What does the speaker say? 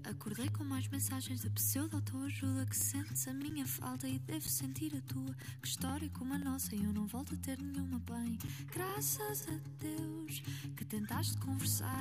Acordei com mais mensagens de pseudo-autoajuda. Que sentes a minha falta e devo sentir a tua. Que história como a nossa eu não volto a ter nenhuma bem. Graças a Deus que tentaste conversar